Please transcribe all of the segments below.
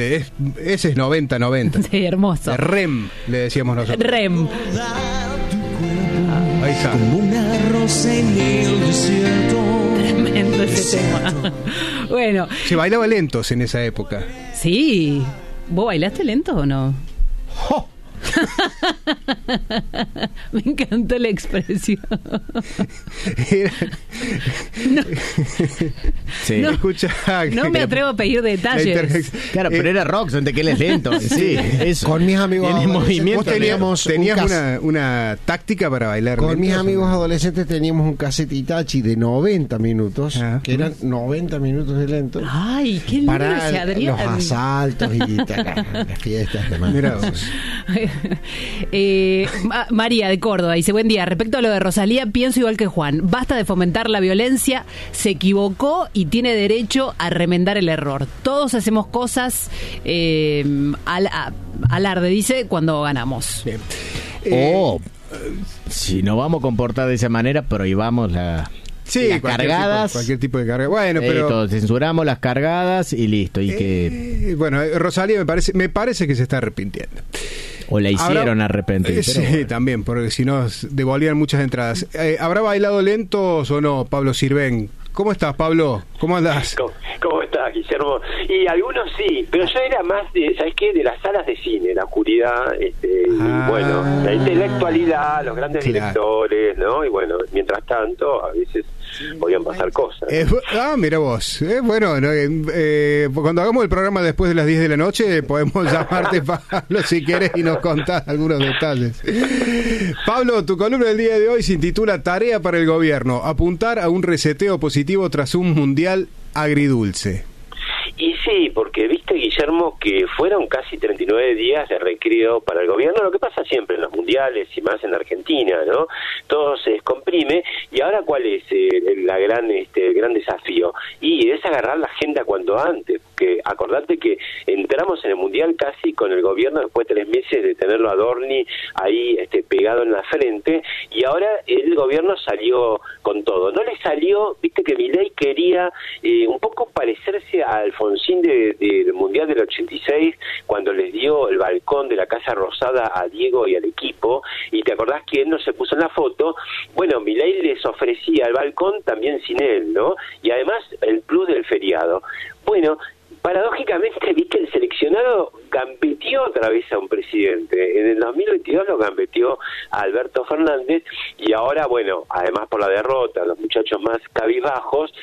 Ese es 90-90. Sí, hermoso. REM, le decíamos nosotros. REM. Ahí está. Tremendo ese tema. Bueno. Se bailaba lentos en esa época. Sí. ¿Vos bailaste lento o no? ¡Oh! Me encantó la expresión. No. Sí. No, Escucha, no me atrevo a pedir detalles. Claro, pero era rock, son de que él es lento. Sí, eso. Con mis amigos Tiene adolescentes movimiento. tenías una táctica para bailar Con lentos, mis ¿o amigos no? adolescentes teníamos un cassette Itachi de 90 minutos, que eran 90 minutos de lento. Ay, qué lindo Para ese Adrián. los asaltos y las fiestas demás. Mirá vos. María de Córdoba dice: buen día, respecto a lo de Rosalía, pienso igual que Juan, basta de fomentar la violencia, se equivocó y tiene derecho a remendar el error. Todos hacemos cosas alarde, dice, cuando ganamos. Bien. Si no vamos a comportar de esa manera, prohibamos las cargadas. Cualquier tipo de carga. Bueno, pero todo, censuramos las cargadas y listo. Y que bueno, Rosalía me parece que se está arrepintiendo. o la hicieron arrepentir. Sí, Bueno. también, porque si no devolvían muchas entradas. ¿Habrá bailado lentos o no, Pablo Sirven? ¿Cómo estás, Pablo? ¿Cómo andás? ¿Cómo estás, Guillermo? Y algunos sí, pero yo era más de, ¿sabes qué? De las salas de cine, la oscuridad, y bueno, la intelectualidad, los grandes directores, ¿no? Y bueno, mientras tanto, a veces podían pasar cosas. Mira vos. Bueno, cuando hagamos el programa después de las 10 de la noche, podemos llamarte, Pablo, si quieres, y nos contás algunos detalles. Pablo, tu columna del día de hoy se intitula Tarea para el gobierno: apuntar a un reseteo positivo tras un mundial agridulce. Y sí, porque viste, Guillermo, que fueron casi 39 días de recreo para el gobierno, lo que pasa siempre en los mundiales y más en Argentina, ¿no? Todo se descomprime, y ahora ¿cuál es el gran desafío? Y es agarrar la agenda cuanto antes, porque acordate que entramos en el mundial casi con el gobierno después de 3 meses de tenerlo a Dorni ahí pegado en la frente, y ahora el gobierno salió con todo. No le salió, viste que Milei quería un poco parecerse a Alfonsín del Mundial del 86, cuando les dio el balcón de la Casa Rosada a Diego y al equipo, y te acordás que él no se puso en la foto. Bueno, Milei les ofrecía el balcón también sin él, ¿no? Y además el plus del feriado. Bueno, paradójicamente, viste, el seleccionado gambeteó otra vez a un presidente. En el 2022 lo gambeteó a Alberto Fernández, y ahora, bueno, además por la derrota, los muchachos más cabizbajos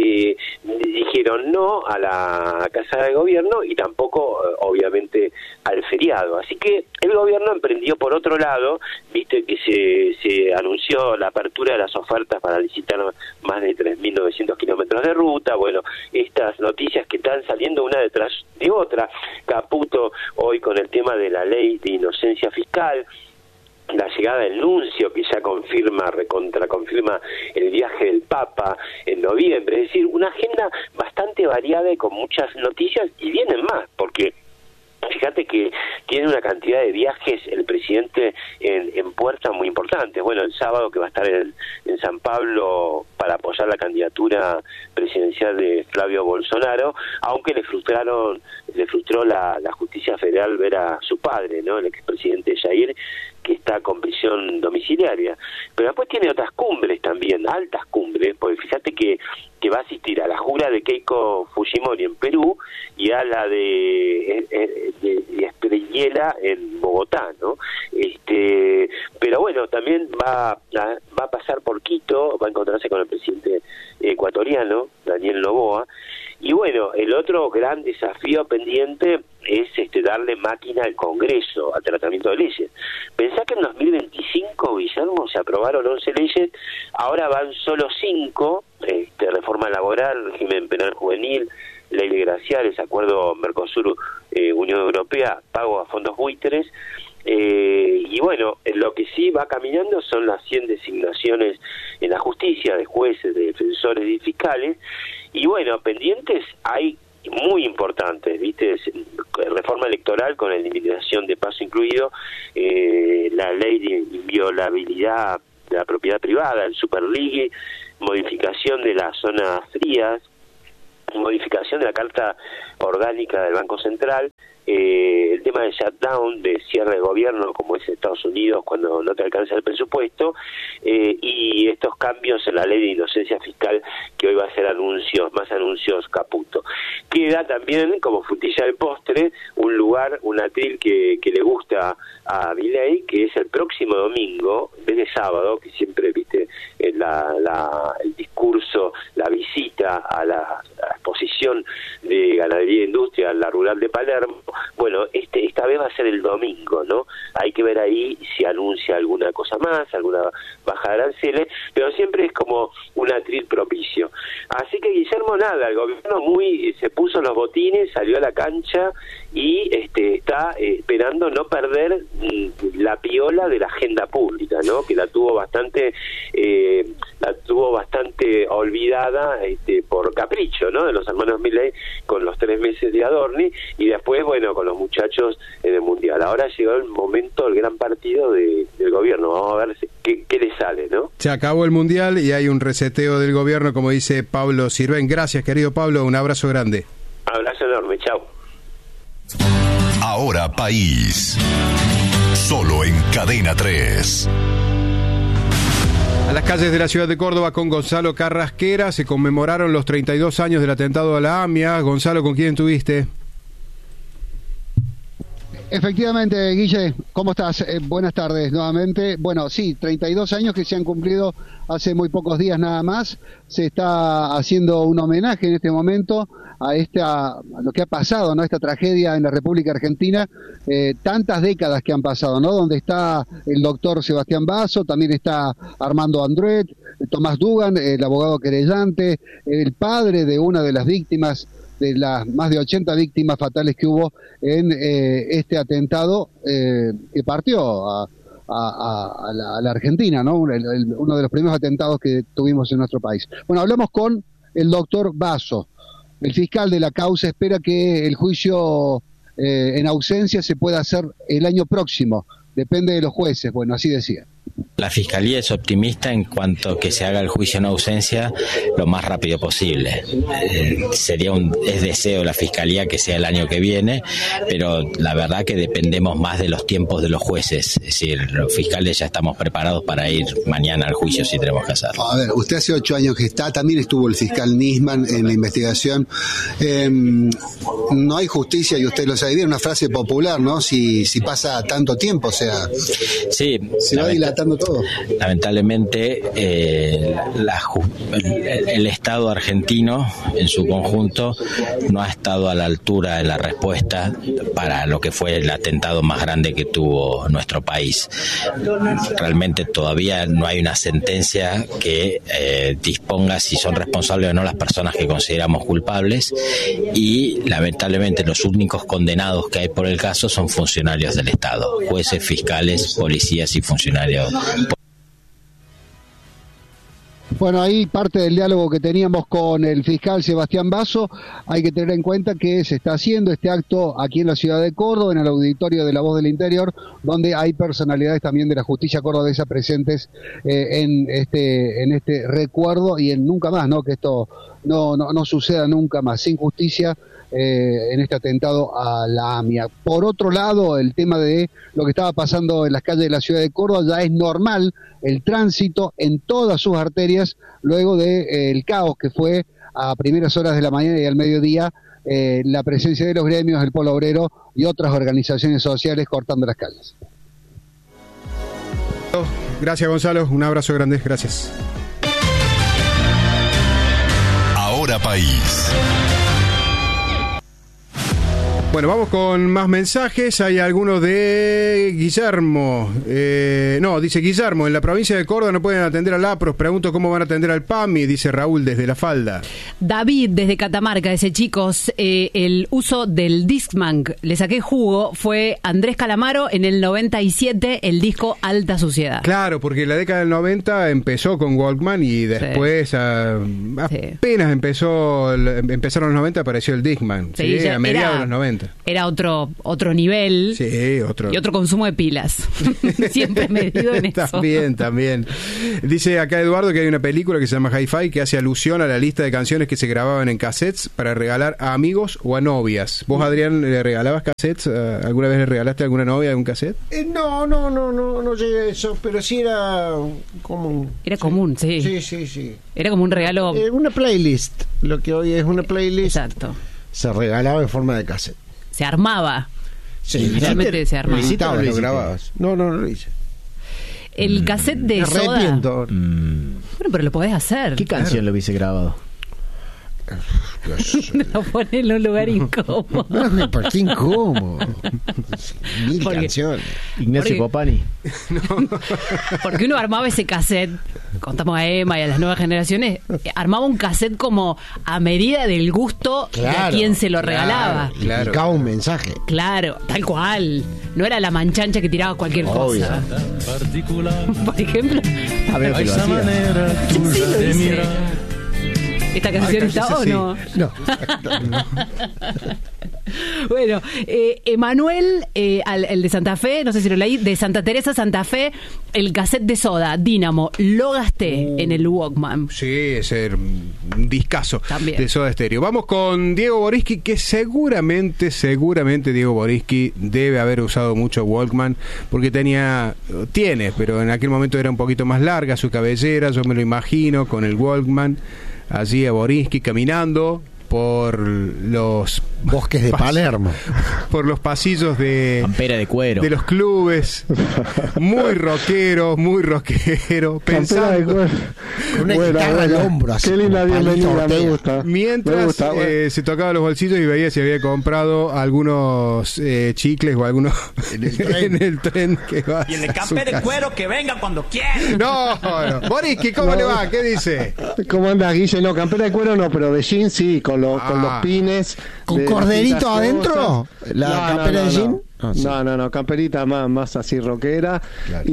dijeron no a la Casa de Gobierno y tampoco, obviamente, al feriado. Así que el gobierno emprendió por otro lado, viste que se anunció la apertura de las ofertas para licitar más de 3.900 kilómetros de ruta. Bueno, estas noticias que están saliendo una detrás de otra. Caputo hoy con el tema de la ley de inocencia fiscal, la llegada del nuncio que ya reconfirma el viaje del Papa en noviembre. Es decir, una agenda bastante variada y con muchas noticias, y vienen más, porque fíjate que tiene una cantidad de viajes el presidente en puerta muy importantes. Bueno, el sábado que va a estar en San Pablo para apoyar la candidatura presidencial de Flavio Bolsonaro, aunque le frustró la justicia federal ver a su padre, ¿no? El expresidente Jair, que está con prisión domiciliaria. Pero después tiene otras cumbres también, altas cumbres, porque fíjate que va a asistir a la jura de Keiko Fujimori en Perú y a la de Espriella en Bogotá, ¿no? Pero bueno, también va a pasar por Quito, va a encontrarse con el presidente ecuatoriano, Daniel Noboa. Y bueno, el otro gran desafío pendiente es darle máquina al Congreso, al tratamiento de leyes. Pensá que en 2025, Guillermo, se aprobaron 11 leyes, ahora van solo 5, reforma laboral, régimen penal juvenil, ley de graciales, acuerdo Mercosur-Unión Europea, pago a fondos buitres. Y bueno, lo que sí va caminando son las 100 designaciones en la justicia de jueces, de defensores y fiscales. Y bueno, pendientes hay muy importantes, ¿viste? Reforma electoral con eliminación de paso incluido, la ley de inviolabilidad de la propiedad privada, el Superligue, modificación de las zonas frías, modificación de la Carta Orgánica del Banco Central, el tema del shutdown, de cierre de gobierno, como es Estados Unidos cuando no te alcanza el presupuesto, y estos cambios en la ley de inocencia fiscal, que hoy va a hacer más anuncios Caputo. Queda también, como frutilla del postre, un atril que le gusta a Milei, que es el próximo domingo, en vez de sábado, que siempre, viste, el discurso, la visita a la exposición de ganadería e industria en la rural de Palermo. Bueno, esta vez va a ser el domingo, ¿no? Hay que ver ahí si anuncia alguna cosa más, alguna baja de aranceles, pero siempre es como un atril propicio. Así que Guillermo, nada, el gobierno se puso los botines, salió a la cancha y está esperando no perder la piola de la agenda pública, ¿no? Que la tuvo bastante olvidada por capricho, ¿no? De los hermanos Milei con los 3 meses de Adorni, y después, bueno, con los muchachos en el Mundial. Ahora llegó el momento, el gran partido del gobierno. Vamos a ver qué le sale, ¿no? Se acabó el Mundial y hay un reseteo del gobierno, como dice Pablo Sirven. Gracias, querido Pablo, un abrazo grande. Abrazo enorme, chao. Ahora País, solo en Cadena 3. A las calles de la ciudad de Córdoba con Gonzalo Carrasquera se conmemoraron los 32 años del atentado a la AMIA. Gonzalo, ¿con quién estuviste? Efectivamente, Guille, ¿cómo estás? Buenas tardes nuevamente. Bueno, sí, 32 años que se han cumplido hace muy pocos días nada más. Se está haciendo un homenaje en este momento a lo que ha pasado, ¿no? Esta tragedia en la República Argentina, tantas décadas que han pasado, ¿no? Donde está el doctor Sebastián Basso, también está Armando Andruet, Tomás Dugan, el abogado querellante, el padre de una de las víctimas, de las más de 80 víctimas fatales que hubo en este atentado que partió a la Argentina, ¿no? Uno de los primeros atentados que tuvimos en nuestro país. Bueno, hablamos con el doctor Basso. El fiscal de la causa espera que el juicio en ausencia se pueda hacer el año próximo. Depende de los jueces. Bueno, así decía. La Fiscalía es optimista en cuanto a que se haga el juicio en ausencia lo más rápido posible. Es deseo de la Fiscalía que sea el año que viene, pero la verdad que dependemos más de los tiempos de los jueces. Es decir, los fiscales ya estamos preparados para ir mañana al juicio si tenemos que hacerlo. A ver, usted hace 8 años que está, también estuvo el fiscal Nisman en la investigación. No hay justicia, y usted lo sabe bien, una frase popular, ¿no? Si pasa tanto tiempo, o sea, sí, se va dilatando todo. Lamentablemente, el Estado argentino en su conjunto no ha estado a la altura de la respuesta para lo que fue el atentado más grande que tuvo nuestro país. Realmente todavía no hay una sentencia que disponga si son responsables o no las personas que consideramos culpables, y lamentablemente los únicos condenados que hay por el caso son funcionarios del Estado, jueces, fiscales, policías y funcionarios. Bueno, ahí parte del diálogo que teníamos con el fiscal Sebastián Basso. Hay que tener en cuenta que se está haciendo este acto aquí en la ciudad de Córdoba, en el auditorio de La Voz del Interior, donde hay personalidades también de la justicia cordobesa presentes en este recuerdo y en nunca más, ¿no? Que esto no suceda nunca más, sin justicia en este atentado a la AMIA. Por otro lado, el tema de lo que estaba pasando en las calles de la ciudad de Córdoba, ya es normal el tránsito en todas sus arterias luego del caos que fue a primeras horas de la mañana y al mediodía, la presencia de los gremios, el Polo Obrero y otras organizaciones sociales cortando las calles. Gracias, Gonzalo, un abrazo grande, gracias. Ahora País. Bueno, vamos con más mensajes. Hay algunos de Guillermo. Dice Guillermo, en la provincia de Córdoba no pueden atender al APROS. Pregunto cómo van a atender al PAMI, dice Raúl desde La Falda. David desde Catamarca dice, chicos, el uso del Discman, le saqué jugo, fue Andrés Calamaro en el 97, el disco Alta Suciedad. Claro, porque la década del 90 empezó con Walkman y después apenas empezaron los 90 apareció el Discman, ¿sí? A mediados de los 90. 90. Era otro nivel. Sí, otro. Y otro consumo de pilas. Siempre medido en eso. También. Dice acá Eduardo que hay una película que se llama Hi-Fi que hace alusión a la lista de canciones que se grababan en cassettes para regalar a amigos o a novias. ¿Vos, Adrián, le regalabas cassettes? ¿Alguna vez le regalaste a alguna novia algún cassette? No llegué a eso, pero sí era común. Era común, sí. Sí. Era como un regalo. Una playlist, lo que hoy es una playlist. Exacto. Se regalaba en forma de cassette. Se armaba. Sí, realmente se armaba. Lo grababas. No lo hice. El cassette de Soda. Arrepiento. Bueno, pero lo podés hacer. ¿Qué canción lo hubiese grabado? Lo pone en un lugar incómodo. ¿Por qué incómodo? Mil canciones. Ignacio Copani. Porque uno armaba ese cassette, contamos a Emma y a las nuevas generaciones, armaba un cassette como a medida del gusto de a quien se lo regalaba. Claro. Picaba un mensaje. Claro, tal cual. No era la manchancha que tiraba cualquier cosa. Por ejemplo. A ver, que lo hacía. ¿Quién sí lo dice? ¿Esta canción está o no? No. Bueno, Emanuel, el de Santa Fe, no sé si lo leí, de Santa Teresa, Santa Fe, el cassette de Soda, Dínamo, lo gasté en el Walkman. Sí, ese era un discazo también de Soda Stereo. Vamos con Diego Boriski, que seguramente Diego Boriski debe haber usado mucho Walkman, porque tiene, pero en aquel momento era un poquito más larga su cabellera, yo me lo imagino con el Walkman. Allí a Boriski caminando por los bosques de Palermo, por los pasillos de campera de cuero de los clubes, muy rockero, pensando con una guitarra al hombro, así. Qué linda bienvenida, me gusta. Mientras se tocaba los bolsillos y veía si había comprado algunos chicles o algunos en el tren que va. Y el de campera de cuero que venga cuando quiera. No. Boriski, ¿cómo le va? ¿Qué dice? ¿Cómo anda, Guille? No, campera de cuero no, pero de jean sí, con los pines. ¿Con corderito adentro? ¿La campera de jean? No, camperita más así rockera. Claro.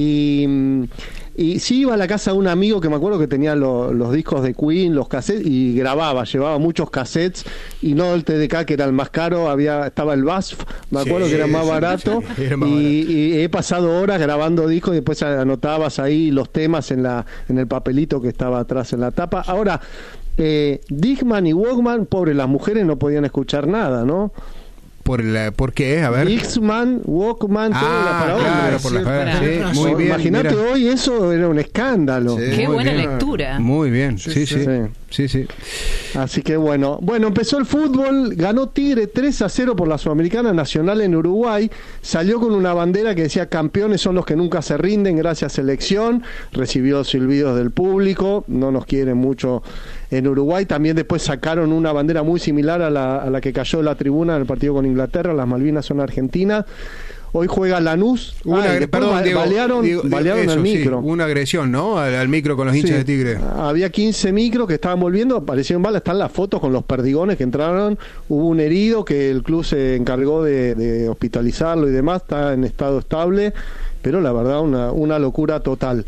Y sí iba a la casa de un amigo que me acuerdo que tenía los discos de Queen, los cassettes, y llevaba muchos cassettes, y no el TDK, que era el más caro, estaba el BASF, me acuerdo que era más barato, y he pasado horas grabando discos y después anotabas ahí los temas en el papelito que estaba atrás en la tapa. Ahora, Discman y Walkman, pobre, las mujeres no podían escuchar nada, ¿no? ¿Por qué? A ver. Discman, Walkman, todo para hombres. Por sí, muy bien. Imagínate, hoy eso era un escándalo. Sí, qué buena lectura. Muy bien, sí. Así que bueno, empezó el fútbol, ganó Tigre 3-0 por la Sudamericana Nacional en Uruguay, salió con una bandera que decía campeones son los que nunca se rinden, gracias selección, recibió silbidos del público, no nos quieren mucho en Uruguay. También después sacaron una bandera muy similar a la que cayó en la tribuna en el partido con Inglaterra, las Malvinas son argentinas. Hoy juega Lanús. Balearon el micro. Sí, una agresión, ¿no? Al micro con los hinchas de Tigre. Había 15 micros que estaban volviendo, aparecieron balas, están las fotos con los perdigones que entraron. Hubo un herido que el club se encargó de hospitalizarlo y demás, está en estado estable, pero la verdad una locura total.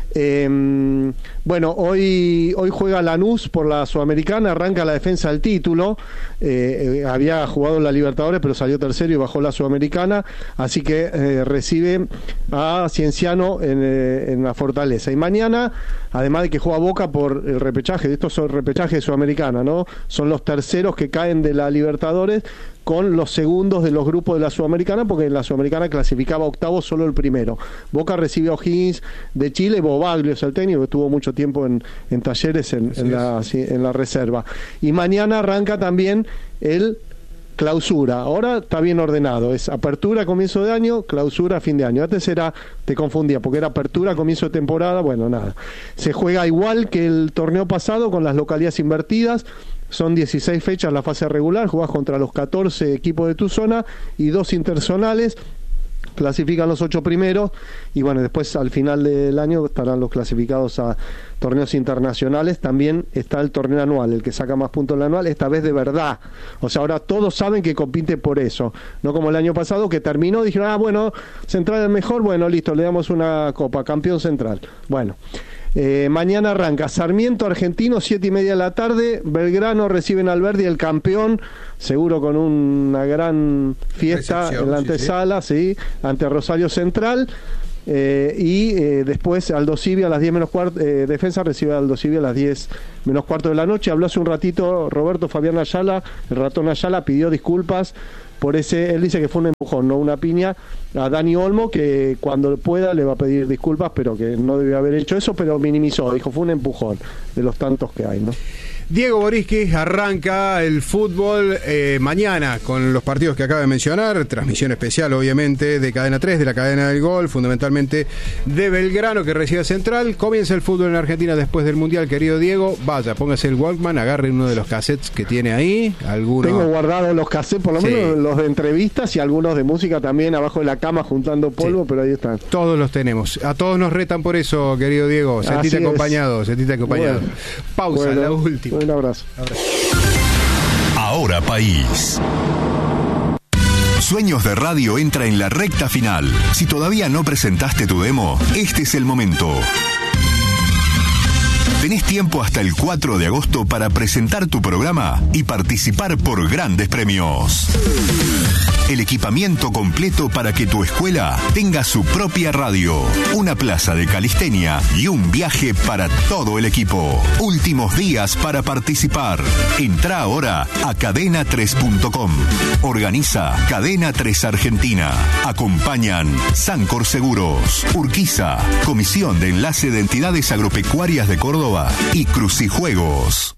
Bueno, hoy juega Lanús por la Sudamericana, arranca la defensa del título. Había jugado la Libertadores, pero salió tercero y bajó la Sudamericana, así que recibe a Cienciano en la Fortaleza. Y mañana, además de que juega Boca por el repechaje, estos son repechajes de Sudamericana, ¿no? Son los terceros que caen de la Libertadores con los segundos de los grupos de la Sudamericana, porque en la Sudamericana clasificaba octavo solo el primero. Boca recibe a O'Higgins de Chile, Bobaglio es el técnico, que estuvo mucho tiempo en Talleres en la reserva. Y mañana arranca también el clausura. Ahora está bien ordenado, es apertura a comienzo de año, clausura a fin de año. Antes te confundía porque era apertura a comienzo de temporada. Bueno, nada, se juega igual que el torneo pasado, con las localidades invertidas. Son 16 fechas la fase regular, jugás contra los 14 equipos de tu zona y 2 interzonales. Clasifican los 8 primeros y bueno, después al final del año estarán los clasificados a torneos internacionales. También está el torneo anual, el que saca más puntos en el anual, esta vez de verdad. O sea, ahora todos saben que compite por eso, no como el año pasado que terminó, dijeron, bueno, Central es mejor, bueno, listo, le damos una copa, campeón Central. Bueno, Mañana arranca Sarmiento Argentino, 7:30 de la tarde. Belgrano reciben al Verdi, el campeón, seguro con una gran fiesta en la antesala, sí, ante Rosario Central. Después Aldo Civi a las 10 menos cuarto, Defensa recibe a Aldo Civi a las 10 menos cuarto de la noche. Habló hace un ratito Roberto Fabián Ayala, el ratón Ayala, pidió disculpas por ese, él dice que fue un empujón, no una piña, a Dani Olmo, que cuando pueda le va a pedir disculpas, pero que no debió haber hecho eso, pero minimizó, dijo fue un empujón de los tantos que hay, ¿no? Diego Boriski, arranca el fútbol mañana con los partidos que acaba de mencionar, transmisión especial obviamente de Cadena 3, de la cadena del gol, fundamentalmente de Belgrano que recibe a Central. Comienza el fútbol en Argentina después del Mundial, querido Diego. Vaya, póngase el Walkman, agarre uno de los cassettes que tiene ahí. Tengo guardados los cassettes, por lo menos los de entrevistas y algunos de música también abajo de la cama juntando polvo, pero ahí están. Todos los tenemos. A todos nos retan por eso, querido Diego. Sentite acompañado. Bueno. Pausa, la última. Un abrazo. Ahora País. Sueños de Radio entra en la recta final. Si todavía no presentaste tu demo, este es el momento. Tenés tiempo hasta el 4 de agosto para presentar tu programa y participar por grandes premios. El equipamiento completo para que tu escuela tenga su propia radio, una plaza de calistenia y un viaje para todo el equipo. Últimos días para participar. Entrá ahora a cadena3.com. Organiza Cadena 3 Argentina. Acompañan Sancor Seguros, Urquiza, Comisión de Enlace de Entidades Agropecuarias de Córdoba y Crucijuegos.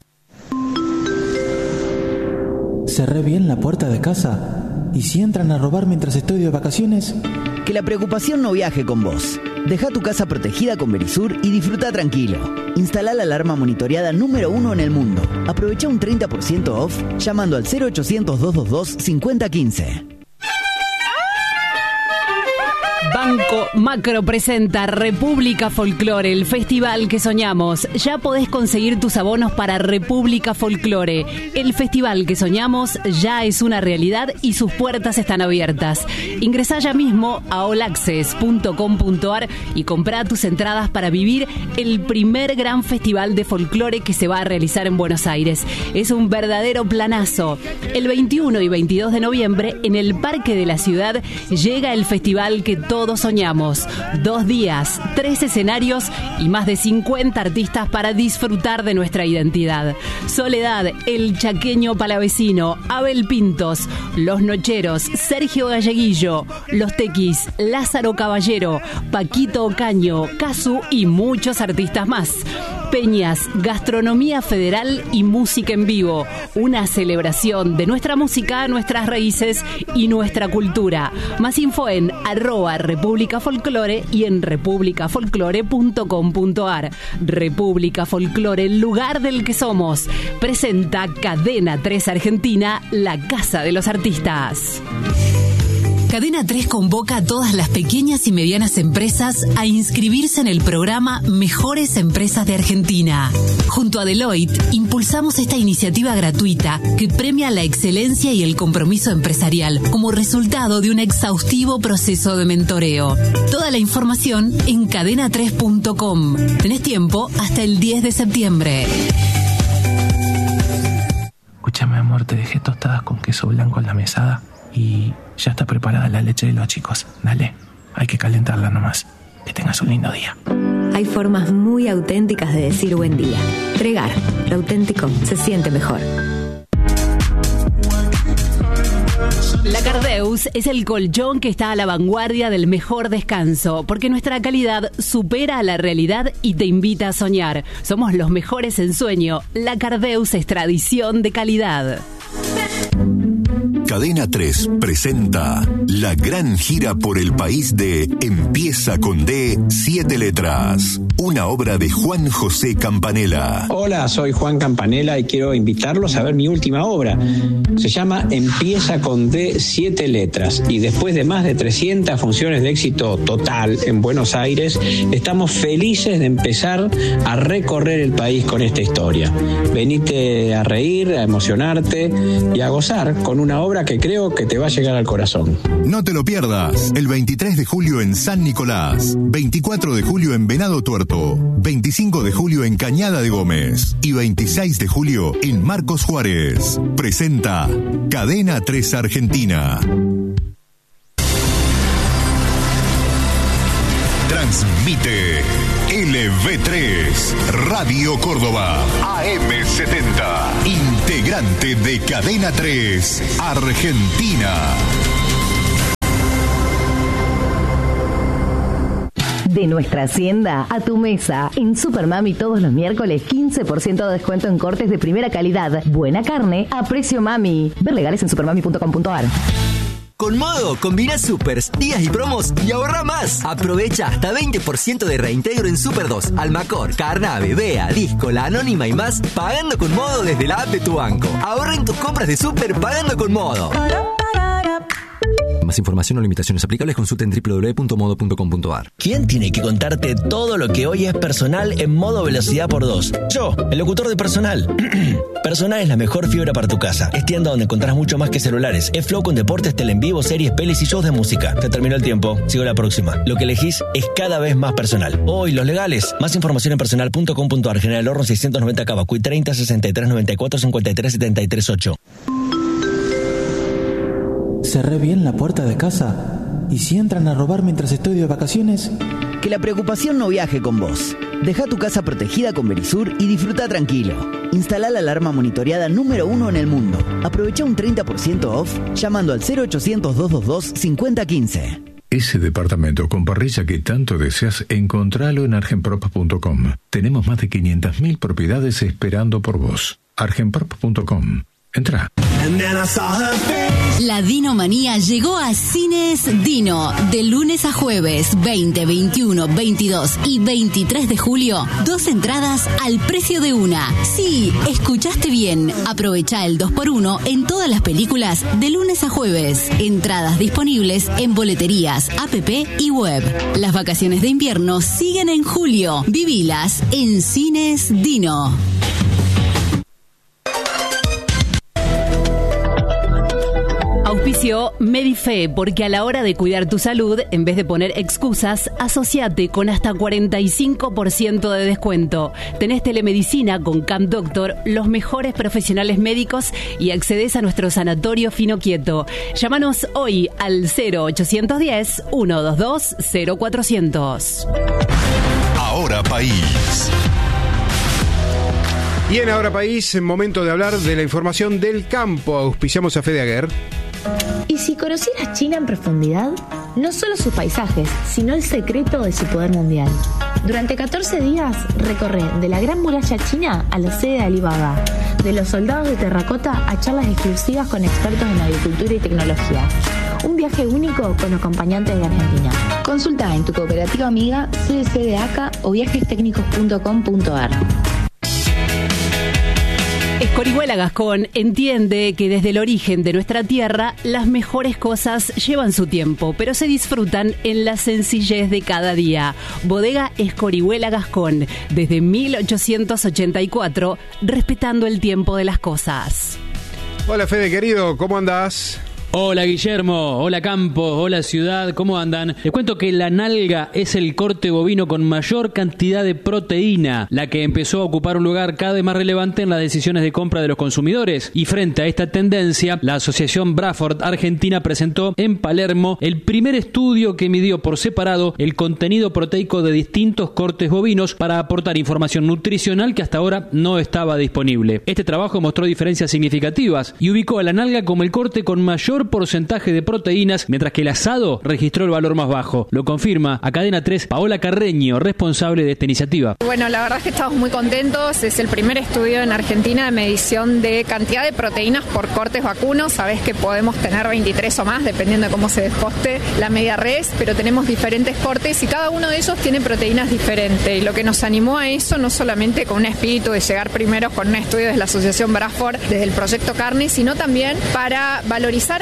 Cerré bien la puerta de casa. ¿Y si entran a robar mientras estoy de vacaciones? Que la preocupación no viaje con vos. Deja tu casa protegida con Verisur y disfruta tranquilo. Instala la alarma monitoreada número 1 en el mundo. Aprovecha un 30% off llamando al 0800-222-5015. Banco Macro presenta República Folklore, el festival que soñamos. Ya podés conseguir tus abonos para República Folklore. El festival que soñamos ya es una realidad y sus puertas están abiertas. Ingresá ya mismo a allaccess.com.ar y comprá tus entradas para vivir el primer gran festival de folclore que se va a realizar en Buenos Aires. Es un verdadero planazo. El 21 y 22 de noviembre, en el Parque de la Ciudad, llega el festival que todos soñamos. 2 días, 3 escenarios y más de 50 artistas para disfrutar de nuestra identidad. Soledad, El Chaqueño Palavecino, Abel Pintos, Los Nocheros, Sergio Galleguillo, Los Tequis, Lázaro Caballero, Paquito Ocaño, Casu y muchos artistas más. Peñas, gastronomía federal y música en vivo. Una celebración de nuestra música, nuestras raíces y nuestra cultura. Más info en @República Folklore y en republicafolklore.com.ar. República Folklore, el lugar del que somos. Presenta Cadena 3 Argentina, la casa de los artistas. Cadena 3 convoca a todas las pequeñas y medianas empresas a inscribirse en el programa Mejores Empresas de Argentina. Junto a Deloitte, impulsamos esta iniciativa gratuita que premia la excelencia y el compromiso empresarial como resultado de un exhaustivo proceso de mentoreo. Toda la información en cadena3.com. Tenés tiempo hasta el 10 de septiembre. Escúchame, amor, te dejé tostadas con queso blanco en la mesada. Y ya está preparada la leche de los chicos. Dale, hay que calentarla nomás. Que tengas un lindo día. Hay formas muy auténticas de decir buen día. Regar, lo auténtico se siente mejor. La Cardeus es el colchón que está a la vanguardia del mejor descanso, porque nuestra calidad supera a la realidad y te invita a soñar. Somos los mejores en sueño. La Cardeus es tradición de calidad. Cadena 3 presenta la gran gira por el país de Empieza con D, 7 letras. Una obra de Juan José Campanella. Hola, soy Juan Campanella y quiero invitarlos a ver mi última obra. Se llama Empieza con D, 7 letras. Y después de más de 300 funciones de éxito total en Buenos Aires, estamos felices de empezar a recorrer el país con esta historia. Venite a reír, a emocionarte y a gozar con una obra obra que creo que te va a llegar al corazón. No te lo pierdas. El 23 de julio en San Nicolás, 24 de julio en Venado Tuerto, 25 de julio en Cañada de Gómez y 26 de julio en Marcos Juárez. Presenta Cadena 3 Argentina. Transmite LV3 Radio Córdoba AM70, integrante de Cadena 3 Argentina. De nuestra hacienda a tu mesa. En Supermami todos los miércoles 15% de descuento en cortes de primera calidad. Buena carne a precio mami. Ver legales en supermami.com.ar. Con Modo, combina supers, días y promos y ahorra más. Aprovecha hasta 20% de reintegro en Super 2, Almacor, Carnave, Bea, Disco, La Anónima y más, pagando con Modo desde la app de tu banco. Ahorra en tus compras de Super pagando con Modo. Más información o limitaciones aplicables consulta en www.modo.com.ar. ¿Quién tiene que contarte todo lo que hoy es personal en modo velocidad por 2? Yo, el locutor de Personal. Personal es la mejor fibra para tu casa. Es tienda donde encontrás mucho más que celulares. Es Flow con deportes, tele en vivo, series, pelis y shows de música. Se terminó el tiempo. Sigo la próxima. Lo que elegís es cada vez más personal. Hoy, los legales. Más información en personal.com.ar. General Horno 690 Cavacuy 30 63 94 53 73 8. Cerré bien la puerta de casa. ¿Y si entran a robar mientras estoy de vacaciones? Que la preocupación no viaje con vos. Deja tu casa protegida con Verisur y disfruta tranquilo. Instala la alarma monitoreada número 1 en el mundo. Aprovecha un 30% off llamando al 0800-222-5015. Ese departamento con parrilla que tanto deseas, encontralo en argenprop.com. Tenemos más de 500.000 propiedades esperando por vos. argenprop.com. Entra. La Dinomanía llegó a Cines Dino. De lunes a jueves, 20, 21, 22 y 23 de julio, 2 entradas al precio de una. Sí, escuchaste bien. Aprovecha el 2x1 en todas las películas de lunes a jueves. Entradas disponibles en boleterías, app y web. Las vacaciones de invierno siguen en julio. Vivilas en Cines Dino. Auspicio Medife, porque a la hora de cuidar tu salud, en vez de poner excusas, asociate con hasta 45% de descuento. Tenés telemedicina con Camp Doctor, los mejores profesionales médicos y accedes a nuestro sanatorio Fino Quieto. Llámanos hoy al 0810-122-0400. Ahora País. Y en Ahora País, momento de hablar de la información del campo. Auspiciamos a Fede Aguer. ¿Y si conocieras China en profundidad? No solo sus paisajes, sino el secreto de su poder mundial. Durante 14 días recorre de la Gran Muralla China a la sede de Alibaba, de los soldados de terracota a charlas exclusivas con expertos en agricultura y tecnología. Un viaje único con acompañantes de Argentina. Consulta en tu cooperativa amiga, CDC de ACA o viajestecnicos.com.ar. Escorihuela Gascón entiende que desde el origen de nuestra tierra las mejores cosas llevan su tiempo, pero se disfrutan en la sencillez de cada día. Bodega Escorihuela Gascón, desde 1884, respetando el tiempo de las cosas. Hola Fede querido, ¿cómo andás? Hola Guillermo, hola Campos, hola Ciudad, ¿cómo andan? Les cuento que la nalga es el corte bovino con mayor cantidad de proteína, la que empezó a ocupar un lugar cada vez más relevante en las decisiones de compra de los consumidores. Y frente a esta tendencia, la Asociación Braford Argentina presentó en Palermo el primer estudio que midió por separado el contenido proteico de distintos cortes bovinos para aportar información nutricional que hasta ahora no estaba disponible. Este trabajo mostró diferencias significativas y ubicó a la nalga como el corte con mayor porcentaje de proteínas, mientras que el asado registró el valor más bajo. Lo confirma a Cadena 3 Paola Carreño, responsable de esta iniciativa. Bueno, la verdad es que estamos muy contentos. Es el primer estudio en Argentina de medición de cantidad de proteínas por cortes vacunos. Sabés que podemos tener 23 o más, dependiendo de cómo se desposte la media res, pero tenemos diferentes cortes y cada uno de ellos tiene proteínas diferentes. Y lo que nos animó a eso, no solamente con un espíritu de llegar primero con un estudio de la Asociación Braford desde el proyecto Carne, sino también para valorizar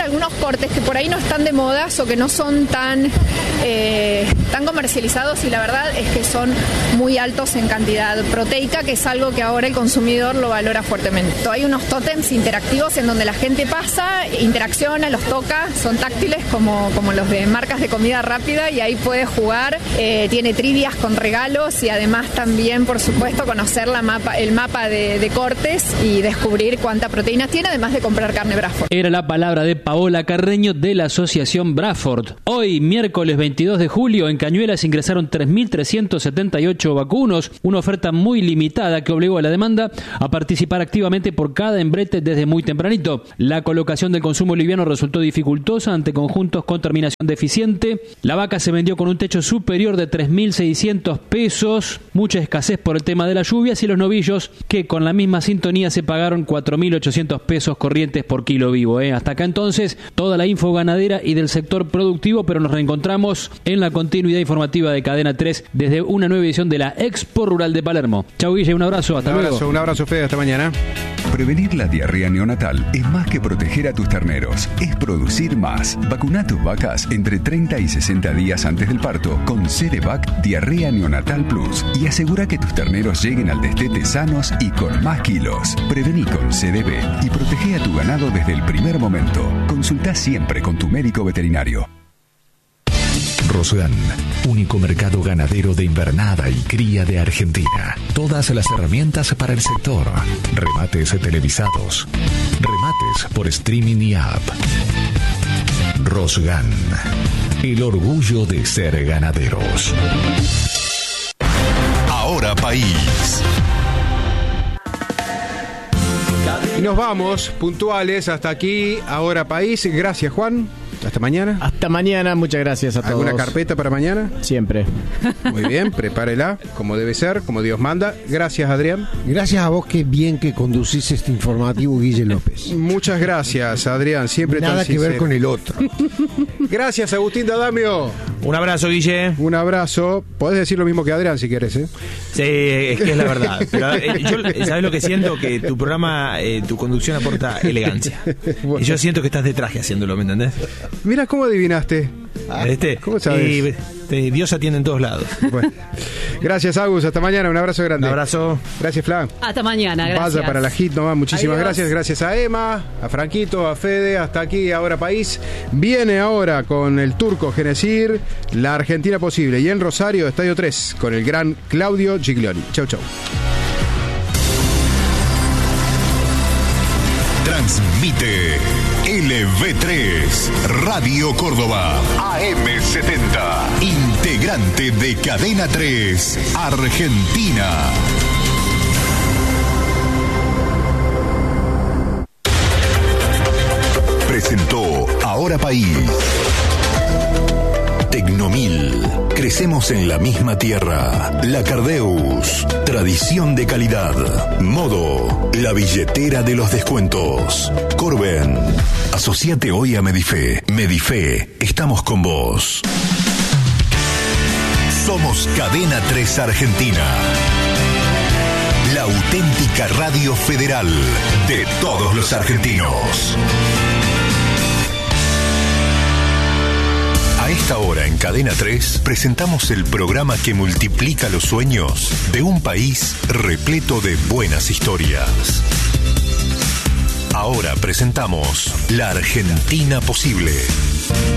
algunos cortes que por ahí no están de modas o que no son tan comercializados, y la verdad es que son muy altos en cantidad proteica, que es algo que ahora el consumidor lo valora fuertemente. Hay unos tótems interactivos en donde la gente pasa, interacciona, los toca, son táctiles como los de marcas de comida rápida, y ahí puede jugar, tiene trivias con regalos, y además también, por supuesto, conocer el mapa de cortes y descubrir cuánta proteína tiene, además de comprar carne Bradford. Era la palabra de Paola Carreño de la Asociación Bradford. Hoy, miércoles 22 de julio, en Cañuelas ingresaron 3.378 vacunos, una oferta muy limitada que obligó a la demanda a participar activamente por cada embrete desde muy tempranito. La colocación del consumo liviano resultó dificultosa ante conjuntos con terminación deficiente. La vaca se vendió con un techo superior de 3.600 pesos, mucha escasez por el tema de las lluvias, y los novillos que con la misma sintonía se pagaron 4.800 pesos corrientes por kilo vivo. Hasta acá entonces toda la info ganadera y del sector productivo, pero nos reencontramos en la continuidad informativa de Cadena 3 desde una nueva edición de la Expo Rural de Palermo. Chau, Guille, un abrazo, hasta luego. Un abrazo, Fede, hasta mañana. Prevenir la diarrea neonatal es más que proteger a tus terneros, es producir más. Vacuna tus vacas entre 30 y 60 días antes del parto con Cerevac Diarrea Neonatal Plus y asegura que tus terneros lleguen al destete sanos y con más kilos. Prevení con CDB y protege a tu ganado desde el primer momento. Consulta siempre con tu médico veterinario. Rosgan, único mercado ganadero de invernada y cría de Argentina. Todas las herramientas para el sector. Remates televisados. Remates por streaming y app. Rosgan, el orgullo de ser ganaderos. Ahora País. Y nos vamos puntuales hasta aquí, Ahora País. Gracias, Juan. Hasta mañana. Hasta mañana, muchas gracias a todos. ¿Alguna carpeta para mañana? Siempre. Muy bien, prepárela, como debe ser, como Dios manda. Gracias, Adrián. Gracias a vos, qué bien que conducís este informativo, Guille López. Muchas gracias, Adrián, siempre nada tan que ver con el otro. Gracias, Agustín D'Adamio. Un abrazo, Guille. Un abrazo. Podés decir lo mismo que Adrián si querés, ¿eh? Sí, es que es la verdad. Pero yo, ¿sabés lo que siento? Que tu programa, tu conducción aporta elegancia. Bueno. Y yo siento que estás de traje haciéndolo, ¿me entendés? Mira, ¿cómo adivinaste? ¿Cómo sabes? Dios atiende en todos lados. Bueno. Gracias, Agus. Hasta mañana. Un abrazo grande. Un abrazo. Gracias, Fla. Hasta mañana. Gracias. Vaya para la hit nomás. Muchísimas Adiós. gracias. Gracias a Emma, a Franquito, a Fede. Hasta aquí, Ahora País. Viene ahora con el turco Genesir, La Argentina Posible. Y en Rosario, Estadio 3, con el gran Claudio Giglioni. Chau, chau. Transmite LV3 Radio Córdoba AM70, integrante de Cadena 3 Argentina. Presentó Ahora País. Tecnomil. Crecemos en la misma tierra. La Cardeus. Tradición de calidad. Modo. La billetera de los descuentos. Corben. Asociate hoy a Medife. Medife. Estamos con vos. Somos Cadena 3 Argentina. La auténtica radio federal de todos los argentinos. A esta hora en Cadena 3 presentamos el programa que multiplica los sueños de un país repleto de buenas historias. Ahora presentamos La Argentina Posible.